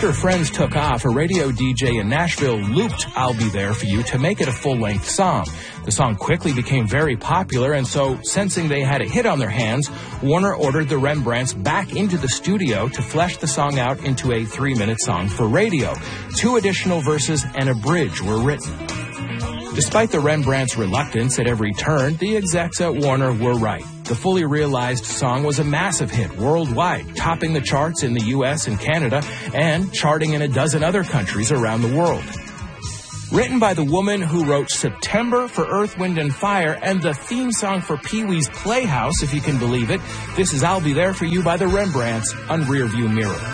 After Friends took off, a radio DJ in Nashville looped I'll Be There For You to make it a full-length song. The song quickly became very popular, and so, sensing they had a hit on their hands, Warner ordered the Rembrandts back into the studio to flesh the song out into a 3-minute song for radio. 2 additional verses and a bridge were written. Despite the Rembrandts' reluctance at every turn, the execs at Warner were right. The fully realized song was a massive hit worldwide, topping the charts in the U.S. and Canada, and charting in a dozen other countries around the world. Written by the woman who wrote September for Earth, Wind & Fire and the theme song for Pee-wee's Playhouse, if you can believe it, this is I'll Be There For You by the Rembrandts on Rearview Mirror.